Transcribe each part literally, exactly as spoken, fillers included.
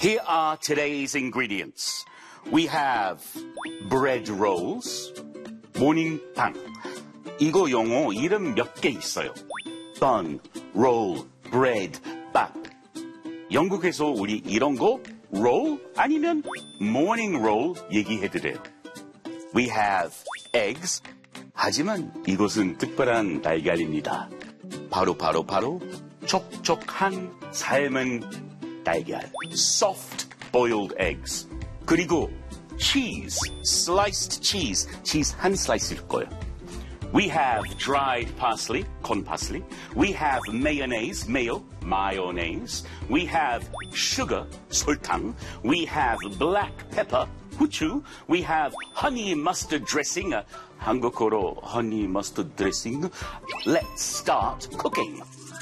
Here are today's ingredients. We have bread rolls, 모닝빵. 이거 영어 이름 몇 개 있어요. bun, roll, bread, 빵. 영국에서 우리 이런 거 roll 아니면 morning roll 얘기해드려요. We have eggs. 하지만 이것은 특별한 달걀입니다. 바로 바로 바로 촉촉한 삶은 달걀. Soft boiled eggs. 그리고 cheese, sliced cheese. cheese 한 슬라이스일 거예요. We have dried parsley, corn parsley. We have mayonnaise, mayo, mayonnaise. We have sugar, 설탕. We have black pepper, 후추. We have honey mustard dressing, 한국어로 honey mustard dressing. Let's start cooking.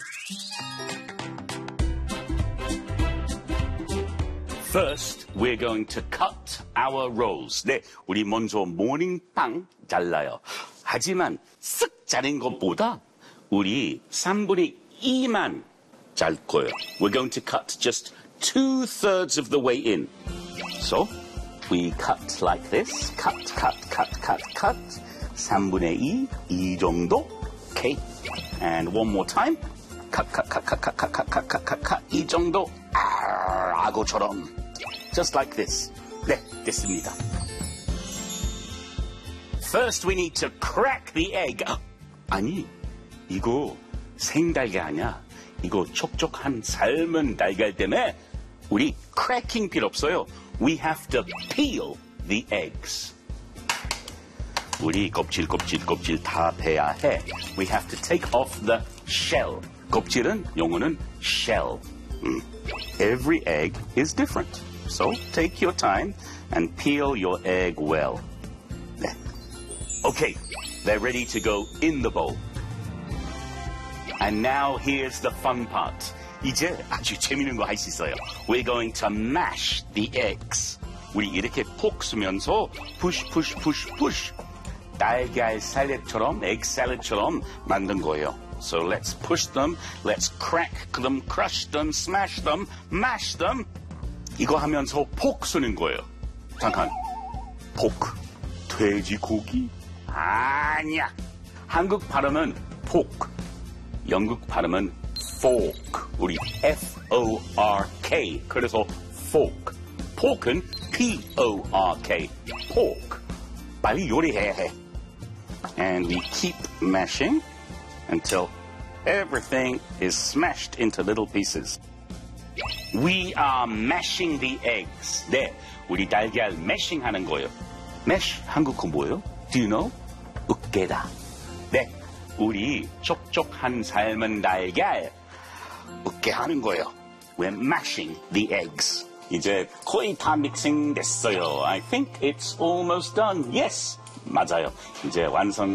First, we're going to cut our rolls. 네, 우리 먼저 모닝빵 잘라요. 하지만 쓱 자른 것보다 우리 삼분의 이만 잘 거예요. We're going to cut just two-thirds of the way in. So, we cut like this. Cut, cut, cut, cut, cut. 삼분의 이, 이 정도. Okay. And one more time. Cut, cut, cut, cut, cut, cut, cut, cut, cut, cut, cut. 이 정도. 아, 악어처럼. Just like this. 네, 됐습니다. First, we need to crack the egg. 아니, 이거 생달걀 아니야. 이거 촉촉한 삶은 달걀 때문에 우리 cracking 필요 없어요. We have to peel the eggs. 우리 껍질, 껍질, 껍질 다 빼야 해. We have to take off the shell. 껍질은 영어는 shell. 음. Every egg is different. So take your time and peel your egg well. 네. Okay, they're ready to go in the bowl. And now here's the fun part. 이제 아주 재밌는 거 할 수 있어요. We're going to mash the eggs. 우리 이렇게 푹 쓰면서 push, push, push, push. 달걀 샐러드처럼, egg 샐러드처럼 만든 거예요. So let's push them, let's crack them, crush them, smash them, mash them. 이거 하면서 푹 쓰는 거예요. 잠깐, 포크, 돼지고기? 아니야. 한국 발음은 포크, 영국 발음은 fork. 우리 F O R K. 그래서 fork. 포크는 P O R K. pork. 빨리 요리해야 해. And we keep mashing until everything is smashed into little pieces. We are mashing the eggs. 네, 우리 달걀 mashing 하는 거예요. mash 한국어 뭐예요? Do you know? 으깨다. 네, 우리 촉촉한 삶은 달걀 으깨 하는 거예요. We're mashing the eggs. 이제 거의 다 믹싱 됐어요. I think it's almost done. Yes, 맞아요. 이제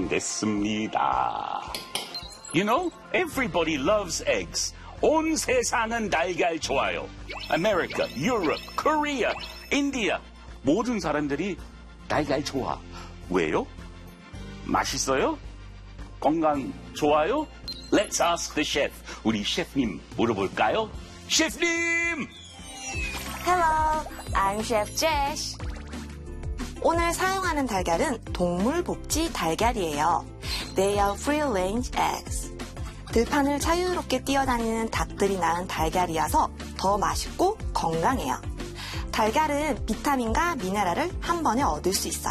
완성됐습니다. You know, everybody loves eggs. 온 세상은 달걀 좋아요. America, Europe, Korea, India. 모든 사람들이 달걀 좋아. 왜요? 맛있어요? 건강 좋아요? Let's ask the chef. 우리 셰프님 물어볼까요? 셰프님! Hello, I'm Chef Jesh. 오늘 사용하는 달걀은 동물복지 달걀이에요. They are free-range eggs. 들판을 자유롭게 뛰어다니는 닭들이 낳은 달걀이라서 더 맛있고 건강해요. 달걀은 비타민과 미네랄을 한 번에 얻을 수 있어요.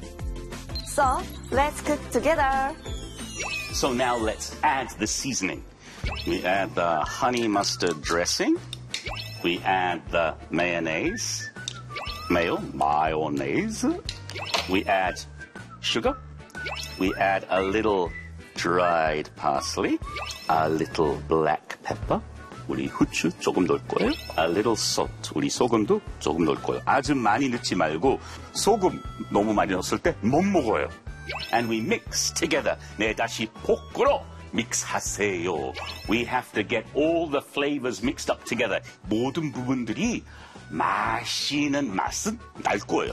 So, let's cook together. So now let's add the seasoning. We add the honey mustard dressing. We add the mayonnaise. Mayo, mayonnaise. We add sugar. We add a little dried parsley, a little black pepper, 우리 후추 조금 넣을 거예요. A little salt, 우리 소금도 조금 넣을 거예요. 아주 많이 넣지 말고 소금 너무 많이 넣었을 때 못 먹어요. And we mix together. 네, 다시 볶으러 믹스하세요. We have to get all the flavors mixed up together. 모든 부분들이 맛있는 맛은 날 거예요.